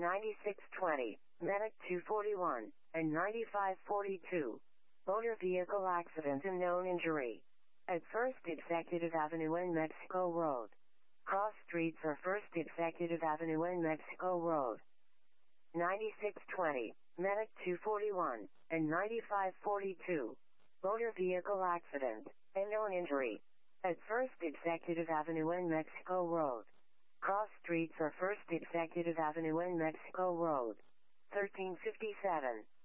9620, Medic 241, and 9542. Motor vehicle accident and known injury. At 1st Executive Avenue and Mexico Road. Cross streets are 1st Executive Avenue and Mexico Road. 9620, Medic 241, and 9542. Motor vehicle accident, and known injury. At 1st Executive Avenue and Mexico Road. Cross streets are 1st Executive Avenue and Mexico Road. 1357.